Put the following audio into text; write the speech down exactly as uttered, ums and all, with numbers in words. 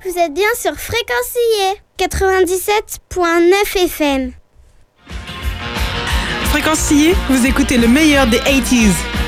Vous êtes bien sur Fréquencier quatre-vingt-dix-sept point neuf F M. Fréquencier, vous écoutez le meilleur des eighties.